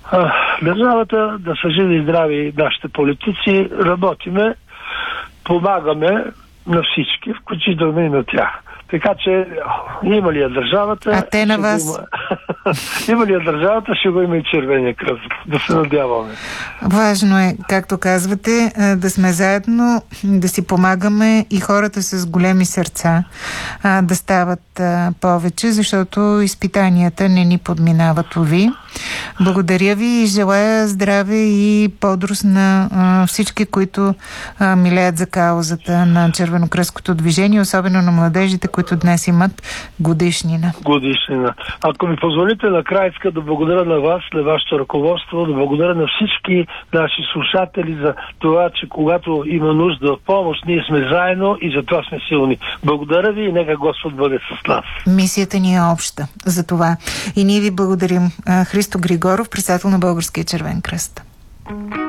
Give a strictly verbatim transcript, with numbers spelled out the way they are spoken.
А, държавата да са живи и здрави нашите политици, работиме, помагаме на всички, включително и на тях. Така че има ли я държавата... А те на вас? Има... има ли я държавата, ще го има и червения кръст. Да се надяваме. Важно е, както казвате, да сме заедно, да си помагаме и хората с големи сърца да стават повече, защото изпитанията не ни подминават, уви. Благодаря ви и желая здраве и бодрост на всички, които милеят за каузата на Червенокръстското движение, особено на младежите, които днес имат годишнина. Годишнина. Ако ми позволите, накрая иска да благодаря на вас, на вашето ръководство, да благодаря на всички наши слушатели за това, че когато има нужда от помощ, ние сме заедно и затова сме силни. Благодаря ви и нека Господ бъде с нас. Мисията ни е обща за това. И ние ви благодарим. Христо Григоров, председател на Българския червен кръст.